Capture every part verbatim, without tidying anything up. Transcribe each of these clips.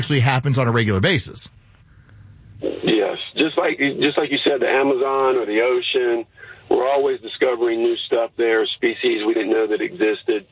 actually happens on a regular basis. Yes, just like just like you said, the Amazon or the ocean, we're always discovering new stuff there, species we didn't know that existed.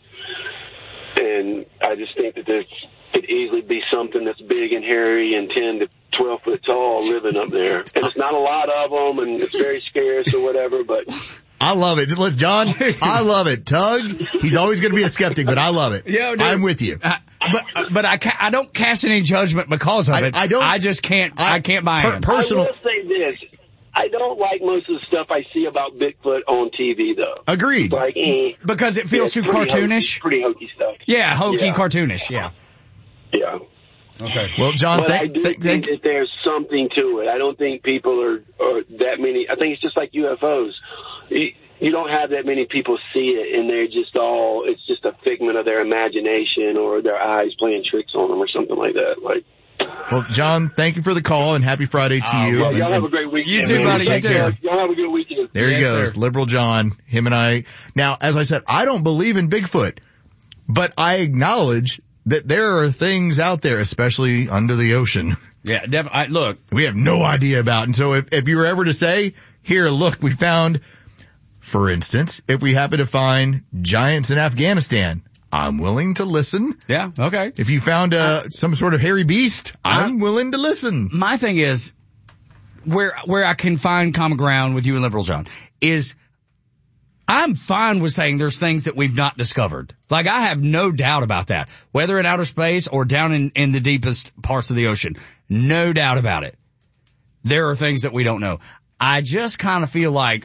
And I just think that there could easily be something that's big and hairy and ten to twelve foot tall living up there. And it's not a lot of them, and it's very scarce or whatever, but... I love it. Listen, John, I love it. Tug, he's always going to be a skeptic, but I love it. Yeah, dude. I'm with you. Uh, but but I ca- I don't cast any judgment because of I, it. I don't. I just can't. I, I can't buy per, it. Personal. I will say this. I don't like most of the stuff I see about Bigfoot on T V, though. Agreed. Like, eh, Because it feels yeah, too cartoonish. Hokey, pretty hokey stuff. Yeah, hokey, Yeah. cartoonish. Yeah. Yeah. Okay. Well, John, But th- I do th- think th- that there's something to it. I don't think people are, are that many. I think it's just like U F Os. You, you don't have that many people see it, and they're just all, it's just a figment of their imagination or their eyes playing tricks on them or something like that. Like, well, John, thank you for the call, and happy Friday to Oh, you. well, And- y'all have and a great weekend. You too, man. buddy. You Take too. care. Y'all have a good weekend. there he Yes, goes, sir. Liberal John, him and I. Now, as I said, I don't believe in Bigfoot, but I acknowledge that there are things out there, especially under the ocean, Yeah, definitely. Look, we have no idea about. And so if, if you were ever to say, here, look, we found, for instance, if we happen to find giants in Afghanistan, I'm willing to listen. yeah, okay. If you found uh, some sort of hairy beast, I'm willing to listen. My thing is, where where I can find common ground with you and Liberal John is, I'm fine with saying there's things that we've not discovered. Like, I have no doubt about that. Whether in outer space or down in, in the deepest parts of the ocean, no doubt about it. There are things that we don't know. I just kind of feel like,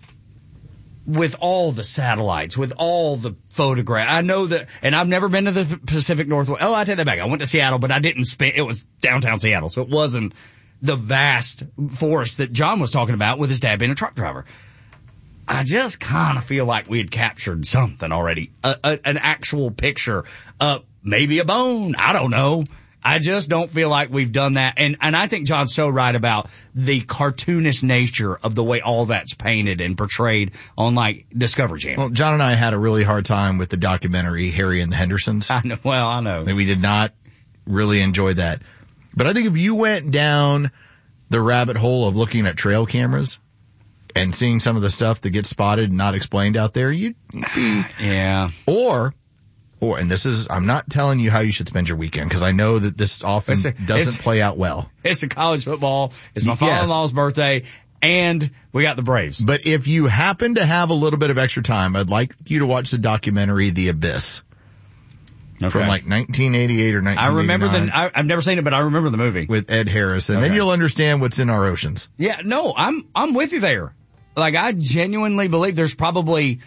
with all the satellites, with all the photographs, I know that, and I've never been to the Pacific Northwest. Oh, I take that back. I went to Seattle, but I didn't spend, it was downtown Seattle, so it wasn't the vast forest that John was talking about with his dad being a truck driver. I just kind of feel like we had captured something already, a, a, an actual picture, uh, maybe a bone. I don't know. I just don't feel like we've done that. And, and I think John's so right about the cartoonish nature of the way all that's painted and portrayed on, like, Discovery Channel. Well, John and I had a really hard time with the documentary Harry and the Hendersons. I know. Well, I know. We did not really enjoy that. But I think if you went down the rabbit hole of looking at trail cameras and seeing some of the stuff that gets spotted and not explained out there, you'd be... Yeah. Or... Or, and this is, I'm not telling you how you should spend your weekend, because I know that this often It's a- doesn't it's- play out well. It's a college football. It's my Yes. father-in-law's birthday, and we got the Braves. But if you happen to have a little bit of extra time, I'd like you to watch the documentary The Abyss. Okay. From like nineteen eighty-eight or nineteen eighty-nine. I remember the, I, I've never seen it, but I remember the movie. With Ed Harris, and Okay. then you'll understand what's in our oceans. Yeah, no, I'm, I'm with you there. Like, I genuinely believe there's probably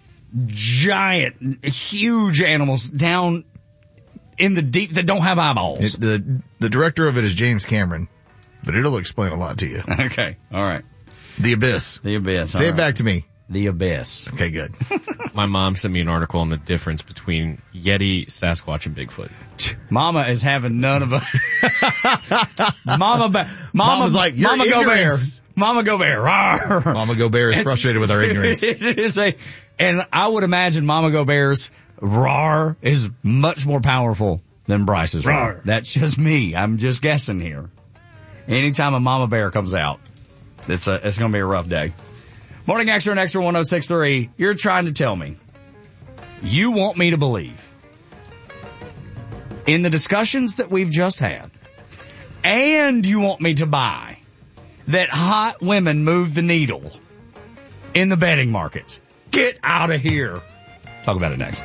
giant, huge animals down in the deep that don't have eyeballs. It, the the director of it is James Cameron, but it'll explain a lot to you. Okay, all right. The Abyss. The Abyss. Say it back to me. The Abyss. Okay, good. My mom sent me an article on the difference between Yeti, Sasquatch, and Bigfoot. Mama is having none of it. Mama, ba- Mama, Mama's like, "Your Mama go bear. ignorance." Mama go bear. Rawr. Mama Gobert is frustrated with our ignorance. It is a, and I would imagine Mama Go Bear's roar is much more powerful than Bryce's roar. Rawr. That's just me. I'm just guessing here. Anytime a Mama Bear comes out, it's a, it's going to be a rough day. Morning Extra and Extra one oh six point three. You're trying to tell me, you want me to believe in the discussions that we've just had, and you want me to buy that hot women move the needle in the betting markets. Get out of here. Talk about it next.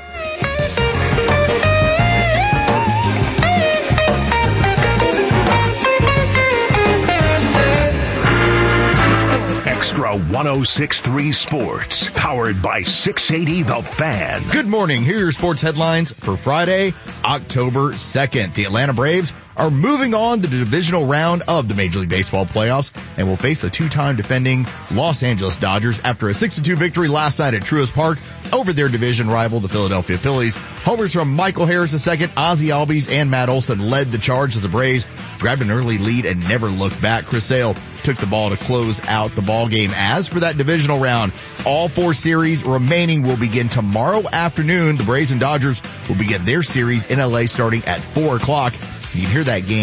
Extra one oh six point three Sports, powered by six eighty The Fan. Good morning. Here are your sports headlines for Friday, October second. The Atlanta Braves are moving on to the divisional round of the Major League Baseball playoffs and will face a two-time defending Los Angeles Dodgers after a six to two victory last night at Truist Park over their division rival, the Philadelphia Phillies. Homers from Michael Harris the second, Ozzie Albies, and Matt Olson led the charge as the Braves grabbed an early lead and never looked back. Chris Sale took the ball to close out the ball game. As for that divisional round, all four series remaining will begin tomorrow afternoon. The Braves and Dodgers will begin their series in L A starting at four o'clock. You can hear that game